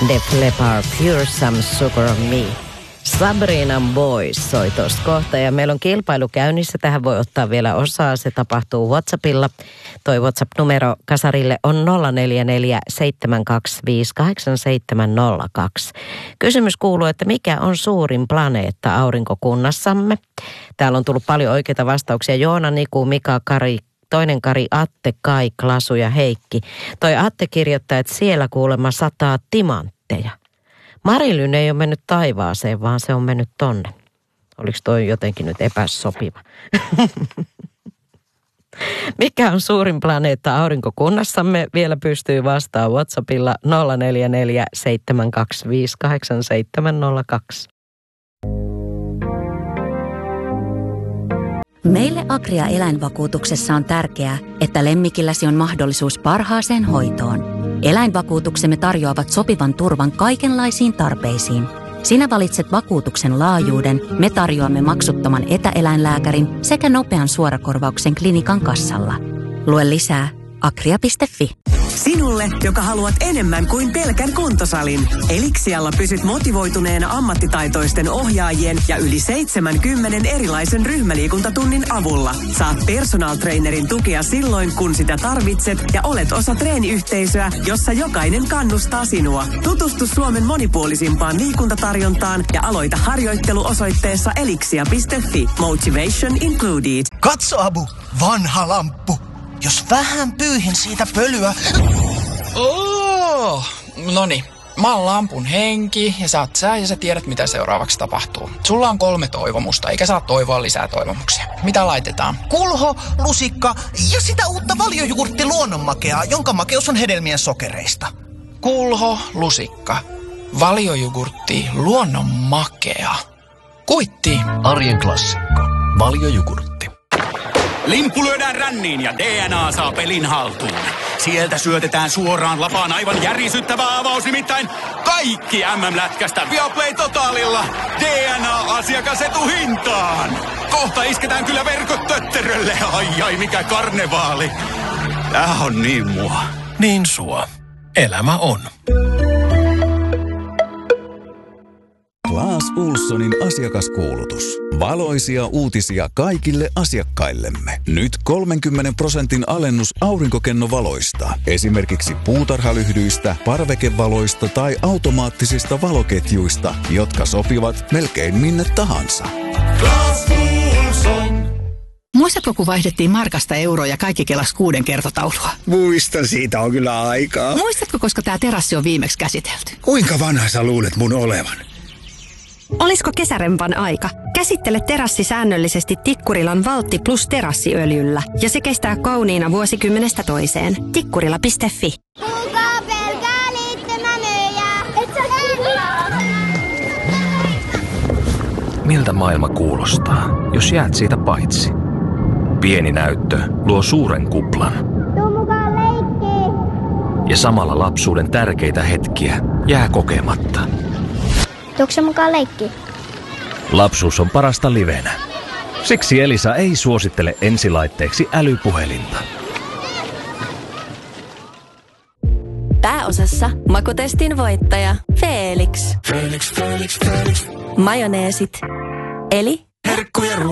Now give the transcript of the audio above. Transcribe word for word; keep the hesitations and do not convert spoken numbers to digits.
Def Leppard, Pure Some Sugar on Me. Sabrinan Boys soi tosta kohta ja meillä on kilpailu käynnissä. Tähän voi ottaa vielä osaa. Se tapahtuu WhatsAppilla. Toi WhatsApp-numero kasarille on nolla neljä neljä seitsemän kaksi viisi kahdeksan seitsemän nolla kaksi. Kysymys kuuluu, että mikä on suurin planeetta aurinkokunnassamme? Täällä on tullut paljon oikeita vastauksia. Joona, Niku, Mika, Kari, toinen Kari, Atte, Kai, Klasu ja Heikki. Toi Atte kirjoittaa, että siellä kuulemma sataa timantteja. Marilyn ei ole mennyt taivaaseen, vaan se on mennyt tonne. Oliko toi jotenkin nyt epäsopiva? Mikä on suurin planeetta aurinkokunnassamme? Vielä pystyy vastaamaan WhatsAppilla nolla neljä neljä seitsemän kaksi viisi kahdeksan seitsemän nolla kaksi. Meille Agria eläinvakuutuksessa on tärkeää, että lemmikilläsi on mahdollisuus parhaaseen hoitoon. Eläinvakuutuksemme tarjoavat sopivan turvan kaikenlaisiin tarpeisiin. Sinä valitset vakuutuksen laajuuden, me tarjoamme maksuttoman etäeläinlääkärin sekä nopean suorakorvauksen klinikan kassalla. Lue lisää agria piste fi. Sinulle, joka haluat enemmän kuin pelkän kuntosalin. Elixialla pysyt motivoituneena ammattitaitoisten ohjaajien ja yli seitsemänkymmentä erilaisen ryhmäliikuntatunnin avulla. Saat personal trainerin tukea silloin, kun sitä tarvitset ja olet osa treeniyhteisöä, jossa jokainen kannustaa sinua. Tutustu Suomen monipuolisimpaan liikuntatarjontaan ja aloita harjoittelu osoitteessa elixia piste fi. Motivation included. Katso, Abu, vanha lamppu. Jos vähän pyyhin siitä pölyä. Oh, noni. Mä oon lampun henki ja sä oot sä ja sä tiedät mitä seuraavaksi tapahtuu. Sulla on kolme toivomusta eikä saa toivoa lisää toivomuksia. Mitä laitetaan? Kulho, lusikka ja sitä uutta valiojugurtti luonnonmakeaa, jonka makeus on hedelmien sokereista. Kulho, lusikka, valiojugurtti, luonnonmakea. Kuitti. Arjen klassikko. Valiojugurtti. Limppu lyödään ränniin ja D N A saa pelin haltuun. Sieltä syötetään suoraan lapaan aivan järisyttävä avaus, nimittäin kaikki M M-lätkästä Viaplay Totalilla D N A-asiakasetuhintaan. Kohta isketään kyllä verkot tötterölle. Ai ai, mikä karnevaali. Tää on niin mua. Niin sua. Elämä on. Clas Ohlsonin asiakaskuulutus. Valoisia uutisia kaikille asiakkaillemme. Nyt kolmenkymmenen prosentin alennus aurinkokennovaloista. Esimerkiksi puutarhalyhdyistä, parvekevaloista tai automaattisista valoketjuista, jotka sopivat melkein minne tahansa. Clas Ohlson. Muistatko, kun vaihdettiin markasta euroa ja kaikki kelas kuuden kertotaulua? Muistan, siitä on kyllä aikaa. Muistatko, koska tämä terassi on viimeksi käsitelty? Kuinka vanha sä luulet mun olevan? Olisiko kesärempan aika? Käsittele terassi säännöllisesti Tikkurilan Valtti Plus terassiöljyllä ja se kestää kauniina vuosikymmenestä toiseen. Tikkurila piste fi. Kuka pelkää liittymänöjä? Et sä Miltä maailma kuulostaa, jos jäät siitä paitsi? Pieni näyttö luo suuren kuplan. Tuu mukaan leikkiin. Ja samalla lapsuuden tärkeitä hetkiä jää kokematta. Tuutko mukaan leikkiin? Lapsuus on parasta livenä. Siksi Elisa ei suosittele ensilaitteeksi älypuhelinta. Pääosassa makutestin voittaja Felix. Felix, Felix, Felix. Majoneesit. Eli herkkujen